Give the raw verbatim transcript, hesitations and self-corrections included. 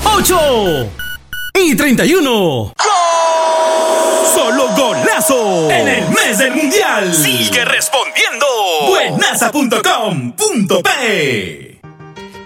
ocho y treinta y uno. ¡Solo golazo! En el mes del mundial. Sigue respondiendo. Buenaza punto com punto pe